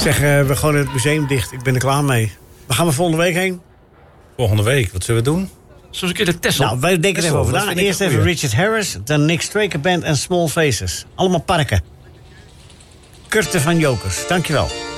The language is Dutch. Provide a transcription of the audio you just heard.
Zeg, we gooien het museum dicht. Ik ben er klaar mee. Waar gaan we volgende week heen? Volgende week, wat zullen we doen? Zoals een keer de Texel. Nou, wij denken er even over dat na. vind ik Eerst een even goeie. Richard Harris, dan Nick Straker Band en Small Faces. Allemaal parken. Kurten van Jokers, dankjewel.